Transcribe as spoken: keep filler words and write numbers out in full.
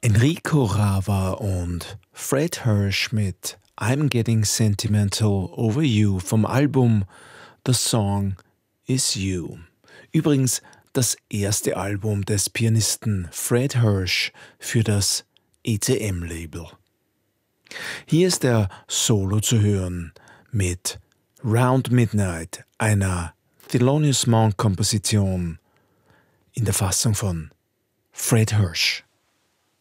Enrico Rava und Fred Hirsch mit I'm Getting Sentimental Over You vom Album The Song Is You. Übrigens das erste Album des Pianisten Fred Hirsch für das E C M-Label. Hier ist er solo zu hören mit Round Midnight, einer Thelonious Monk-Komposition in der Fassung von Fred Hirsch.